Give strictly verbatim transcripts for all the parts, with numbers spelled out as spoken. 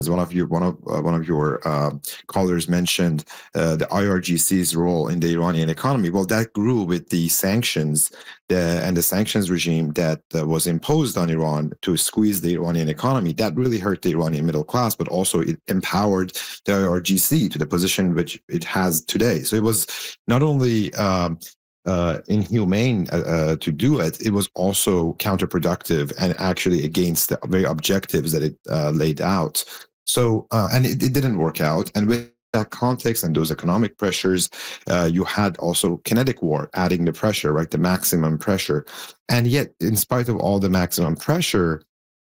As one of you, one of uh, one of your uh, callers mentioned, uh, the I R G C's role in the Iranian economy. Well, that grew with the sanctions the, and the sanctions regime that uh, was imposed on Iran to squeeze the Iranian economy. That really hurt the Iranian middle class, but also it empowered the I R G C to the position which it has today. So it was not only um, uh, inhumane uh, uh, to do it, it was also counterproductive and actually against the very objectives that it uh, laid out. So, uh, and it, it didn't work out. And with that context and those economic pressures, uh, you had also kinetic war adding the pressure, right? The maximum pressure. And yet, in spite of all the maximum pressure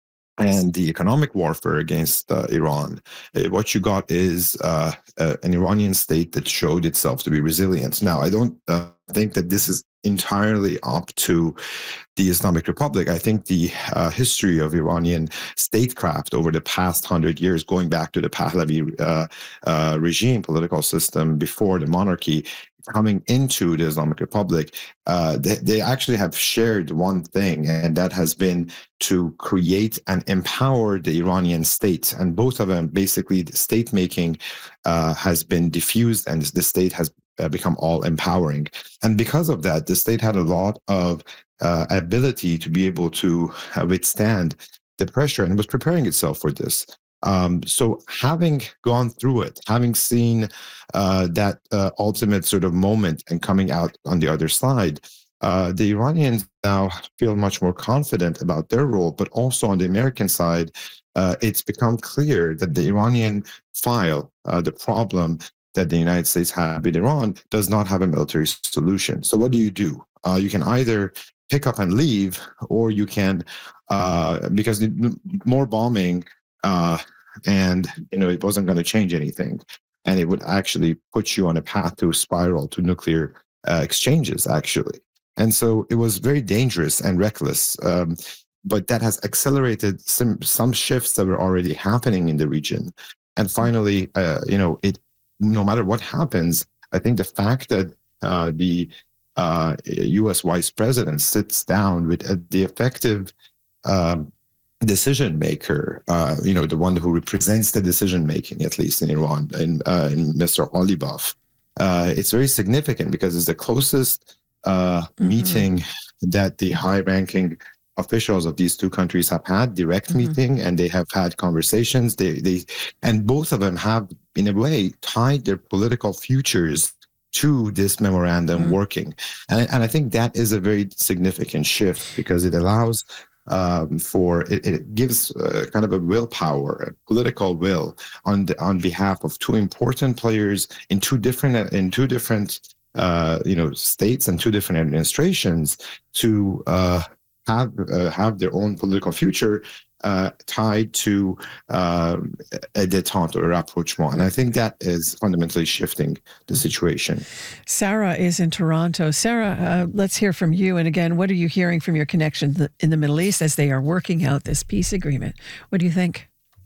and the economic warfare against uh, Iran, uh, what you got is uh, uh, an Iranian state that showed itself to be resilient. Now, I don't uh, think that this is entirely up to the Islamic Republic. I think the uh, history of Iranian statecraft over the past hundred years, going back to the Pahlavi uh, uh, regime, political system before the monarchy, coming into the Islamic Republic, uh, they, they actually have shared one thing, and that has been to create and empower the Iranian state. And both of them, basically, the state making uh, has been diffused, and the state has uh, become all empowering. And because of that, the state had a lot of uh, ability to be able to uh, withstand the pressure, and was preparing itself for this. Um, so having gone through it, having seen uh, that uh, ultimate sort of moment and coming out on the other side, uh, the Iranians now feel much more confident about their role, but also on the American side, uh, it's become clear that the Iranian file, uh, the problem that the United States had with Iran, does not have a military solution. So what do you do? Uh, you can either pick up and leave, or you can, uh, because the, more bombing, uh, and you know it wasn't going to change anything, and it would actually put you on a path to spiral to nuclear uh, exchanges, actually. And so it was very dangerous and reckless. Um, but that has accelerated some some shifts that were already happening in the region. And finally, uh, you know, it no matter what happens, I think the fact that uh, the uh, U S vice president sits down with uh, the effective um, decision maker, uh, you know, the one who represents the decision making, at least in Iran, in, uh, in Mister Ghalibaf, uh, it's very significant because it's the closest uh, mm-hmm. meeting that the high-ranking officials of these two countries have had, direct mm-hmm. meeting, and they have had conversations. They, they, and both of them have, in a way, tied their political futures to this memorandum mm-hmm. working. And, and I think that is a very significant shift, because it allows um, for, it, it gives uh, kind of a willpower, a political will on the, on behalf of two important players in two different, in two different, uh, you know, states and two different administrations to, uh, have uh, have their own political future uh, tied to uh, a détente or a rapprochement. And I think that is fundamentally shifting the situation. Sarah is in Toronto. Sarah, uh, let's hear from you. And again, what are you hearing from your connections in the Middle East as they are working out this peace agreement? What do you think?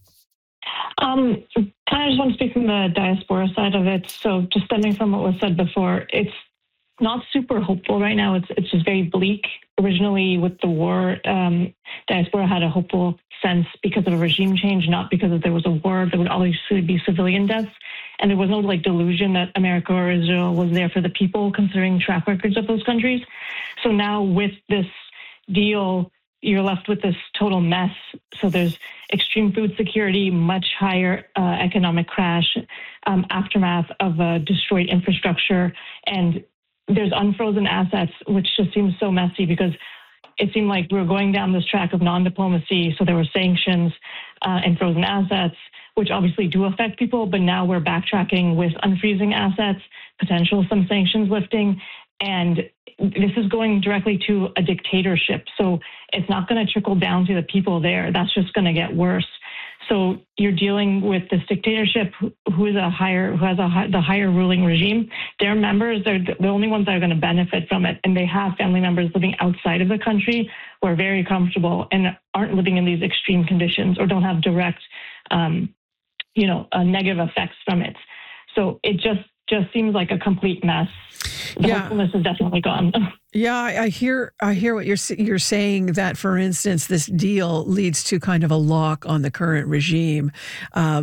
Um, I just want to speak from the diaspora side of it. So just stemming from what was said before, it's not super hopeful right now. It's it's just very bleak. Originally, with the war, um, diaspora had a hopeful sense because of a regime change, not because if there was a war, there would always be civilian deaths. And there was no like delusion that America or Israel was there for the people, considering track records of those countries. So now with this deal, you're left with this total mess. So there's extreme food security, much higher uh, economic crash, um, aftermath of a destroyed infrastructure, and there's unfrozen assets, which just seems so messy because it seemed like we were going down this track of non-diplomacy. So there were sanctions uh, and frozen assets, which obviously do affect people. But now we're backtracking with unfreezing assets, potential some sanctions lifting. And this is going directly to a dictatorship. So it's not going to trickle down to the people there. That's just going to get worse. So you're dealing with this dictatorship who is a higher, who has a high, the higher ruling regime. Their members, they're the only ones that are going to benefit from it. And they have family members living outside of the country who are very comfortable and aren't living in these extreme conditions or don't have direct, um, you know, uh, negative effects from it. So it just, just seems like a complete mess. The yeah. hopefulness is definitely gone. Yeah, I, I hear I hear what you're you're saying, that, for instance, this deal leads to kind of a lock on the current regime. Uh,